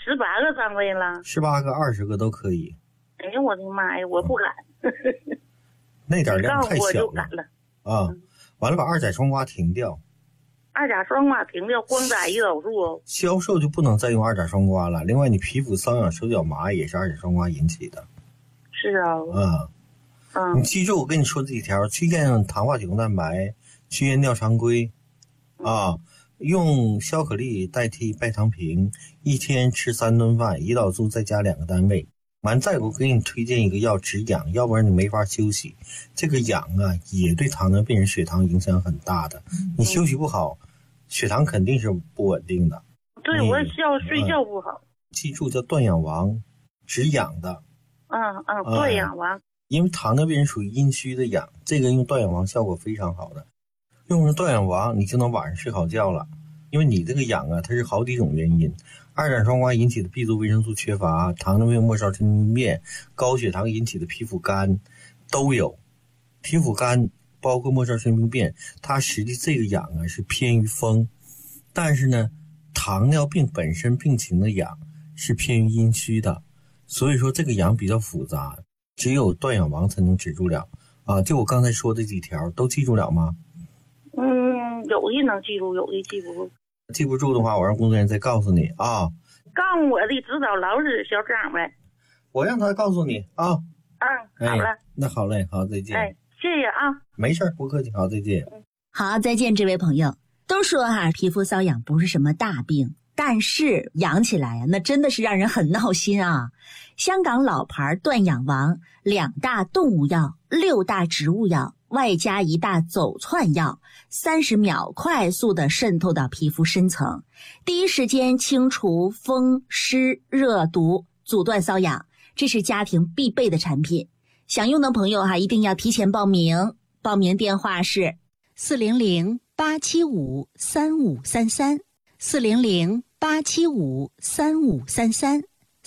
18个单位了 ，18个、20个都可以。 哎呀，我的妈呀，我不敢。 那点量太小了啊！完了，把二甲双胍停掉。 二甲双胍停掉，光打胰岛素哦。 销售就不能再用二甲双胍了。另外，你皮肤瘙痒、手脚麻也是二甲双胍引起的。 是啊。 你记住我跟你说这几条：去验糖化血红蛋白，去验尿常规，用消可利代替拜糖平，一天吃3顿饭，胰岛素再加2个单位。完再我给你推荐一个药止痒，要不然你没法休息。这个痒啊，也对糖尿病人血糖影响很大的。你休息不好，血糖肯定是不稳定的。 对，我睡觉不好。 记住叫断氧王，止痒的。 断氧王。 因为糖尿病人属于阴虚的痒，这个用断氧王效果非常好的。用上断氧王，你就能晚上睡好觉了。因为你这个痒啊，它是好几种原因。二甲双胍引起的 B 族维生素缺乏，糖尿病末梢神经病变，高血糖引起的皮肤干都有。皮肤干包括末梢神经病变，它实际这个痒啊是偏于风，但是呢，糖尿病本身病情的痒是偏于阴虚的，所以说这个痒比较复杂，只有断氧王才能止住了啊！就我刚才说的几条都记住了吗？ 有的能记住，有的记不住。 记不住的话，我让工作人员再告诉你啊。 告诉我的指导老师小张呗。 我让他告诉你啊。 好了。 那好嘞，好，再见。 谢谢啊。 没事，不客气，好，再见。 好，再见，这位朋友。都说皮肤瘙痒不是什么大病，但是痒起来那真的是让人很闹心啊。香港老牌断氧王，2大动物药，6大植物药，外加1大走窜药，30秒快速的渗透到皮肤深层，第一时间清除风湿热毒，阻断瘙痒，这是家庭必备的产品。想用的朋友一定要提前报名，报名电话是400-875-3533 400-875-3533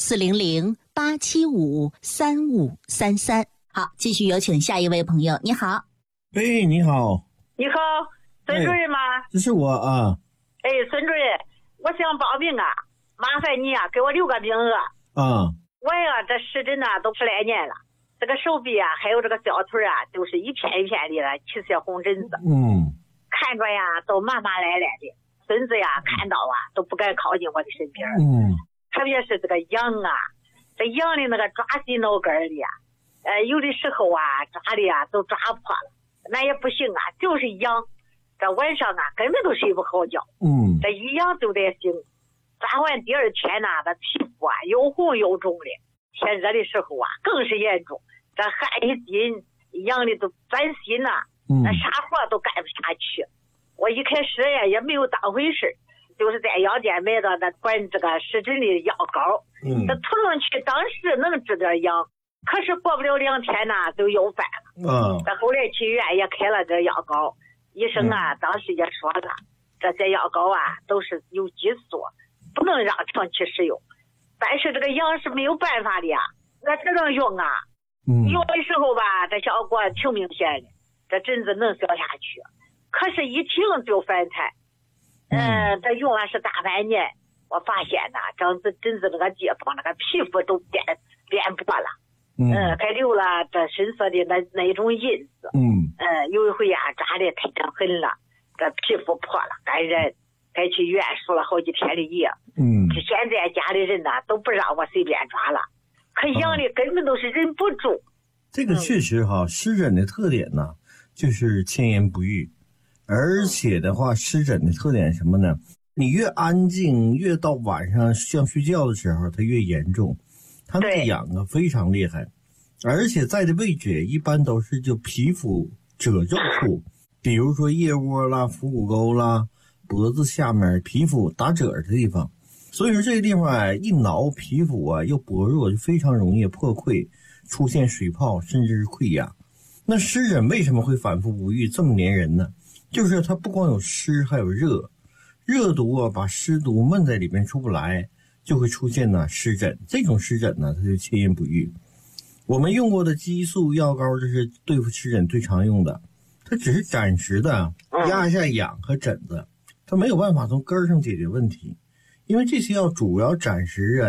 400-875-3533。好，继续有请下一位朋友。你好。 你好。 你好，孙主任吗？ 这是我啊。 孙主任，我想报名啊，麻烦你给我留个名额。我这湿疹都10来年了，这个手臂还有这个小腿都是一片一片的起些红疹子。看着都麻麻赖赖的，孙子看到都不敢靠近我的身边。特别是这个痒这痒的那个抓心脑根里有的时候抓的都抓破了，那也不行就是痒，这晚上根本都睡不好觉。这一痒就得醒，抓完第二天这皮肤又红又肿的，天热的时候更是严重，这汗一进，痒的都钻心那啥活都干不下去。我一开始也没有当回事，就是在药店买的那管这个湿疹的药膏，这涂上去当时能治点痒，可是过不了2天就又犯了。这后来去医院也开了这药膏，医生当时也说了，这些药膏都是有激素，不能让长期使用，但是这个痒是没有办法的那只能用用的时候这效果挺明显的，这疹子能消下去，可是一停就反弹。这用了是大半年，我发现疹子那个地方那个皮肤都变薄了，还留了这深色的那种印子。有一回扎的太狠了，这皮肤破了感染，该去医院输了好几天的药。现在家里人都不让我随便抓了，可痒的根本都是忍不住。 这个确实湿疹的特点就是千言不喻。而且的话，湿疹的特点是什么呢？你越安静，越到晚上想睡觉的时候它越严重，它那个痒非常厉害，而且在的位置一般都是就皮肤褶皱处，比如说腋窝啦、腹股沟啦、脖子下面皮肤打褶的地方。所以说这个地方一挠，皮肤又薄弱，就非常容易破溃，出现水泡甚至是溃疡。那湿疹为什么会反复不愈这么粘人呢？就是它不光有湿还有热，热毒把湿毒闷在里面出不来，就会出现湿疹。这种湿疹它就千言不愈。我们用过的激素药膏，这是对付湿疹最常用的，它只是暂时的压一下痒和疹子，它没有办法从根儿上解决问题，因为这些药主要暂时